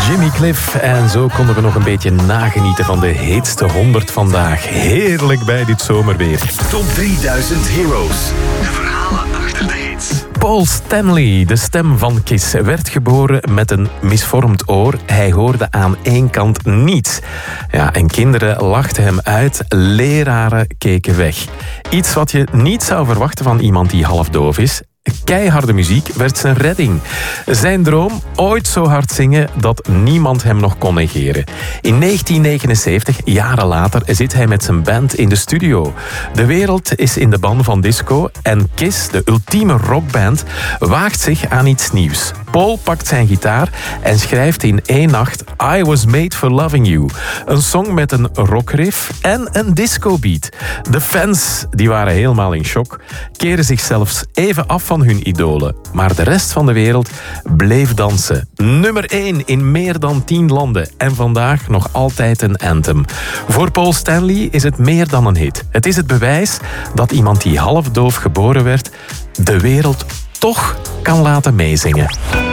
Jimmy Cliff. En zo konden we nog een beetje nagenieten van de heetste 100 vandaag. Heerlijk bij dit zomerweer. Top 3000 Heroes. De verhalen achter de hits. Paul Stanley, de stem van Kiss, werd geboren met een misvormd oor. Hij hoorde aan één kant niets. Ja, en kinderen lachten hem uit, leraren keken weg. Iets wat je niet zou verwachten van iemand die halfdoof is. Keiharde muziek werd zijn redding. Zijn droom, ooit zo hard zingen dat niemand hem nog kon negeren. In 1979, jaren later, zit hij met zijn band in de studio. De wereld is in de ban van disco en Kiss, de ultieme rockband, waagt zich aan iets nieuws. Paul pakt zijn gitaar en schrijft in één nacht I Was Made For Loving You. Een song met een rockriff en een discobeat. De fans die waren helemaal in shock, keren zich zelfs even af van hun idolen. Maar de rest van de wereld bleef dansen. Nummer 1 in meer dan 10 landen. En vandaag nog altijd een anthem. Voor Paul Stanley is het meer dan een hit. Het is het bewijs dat iemand die halfdoof geboren werd, de wereld toch kan laten meezingen.